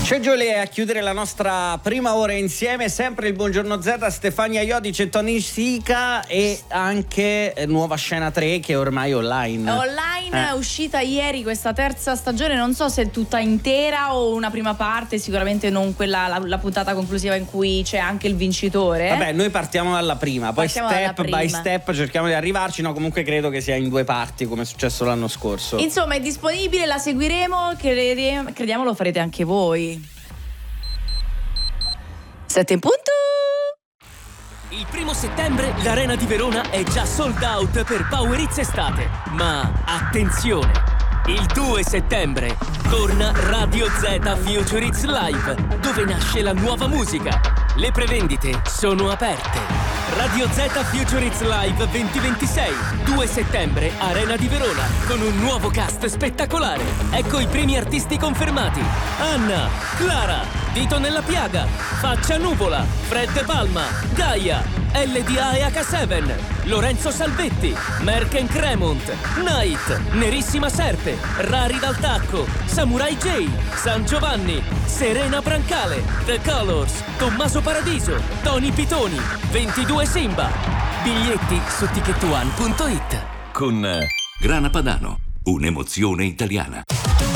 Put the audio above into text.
C'è Giulia a chiudere la nostra prima ora insieme, sempre il Buongiorno Z, Stefania Iodice, Tony Sica e anche Nuova Scena 3 che è ormai online. È uscita ieri questa terza stagione, non so se è tutta intera o una prima parte, sicuramente non quella, la puntata conclusiva in cui c'è anche il vincitore. Vabbè, noi partiamo dalla prima, poi step by step cerchiamo di arrivarci, no, comunque credo che sia in 2 parti come è successo l'anno scorso. Insomma, è disponibile, la seguiremo, crediamo lo farete anche voi. 7 in punto. Il 1° settembre l'Arena di Verona è già sold out per Power Hits Estate. Ma attenzione! Il 2 settembre torna Radio Z Future Hits Live, dove nasce la nuova musica. Le prevendite sono aperte. Radio Z Future Hits Live 2026, 2 settembre, Arena di Verona, con un nuovo cast spettacolare. Ecco i primi artisti confermati: Anna, Clara, Dito nella Piaga, Faccia Nuvola, Fred Palma, Gaia, LDA e H7, Lorenzo Salvetti, Merken Cremont, Night, Nerissima Serpe, Rari dal Tacco, Samurai J, San Giovanni, Serena Brancale, The Colors, Tommaso Paradiso, Tony Pitoni, 22 Simba. Biglietti su ticketone.it. Con Grana Padano, un'emozione italiana.